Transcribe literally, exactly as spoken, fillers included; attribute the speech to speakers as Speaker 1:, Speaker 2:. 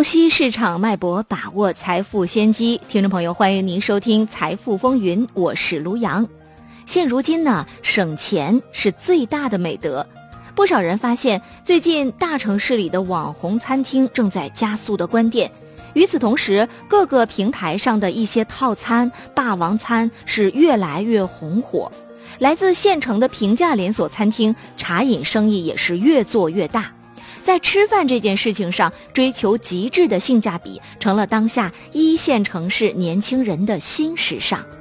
Speaker 1: 洞悉市场脉搏，把握财富先机。听众朋友，欢迎您收听财富风云，我是卢阳。现如今呢，省钱是最大的美德。不少人发现，最近大城市里的网红餐厅正在加速的关店。与此同时，各个平台上的一些套餐、霸王餐是越来越红火。来自县城的平价连锁餐厅，茶饮生意也是越做越大。在吃饭这件事情上，追求极致的性价比成了当下一线城市年轻人的新时尚。